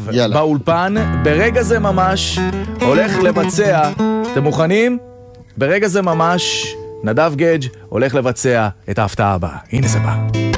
יאללה. באולפן, ברגע זה ממש הולך לבצע, אתם מוכנים? ברגע זה ממש נדב גדג' הולך לבצע את ההפתעה הבאה. הנה זה בא.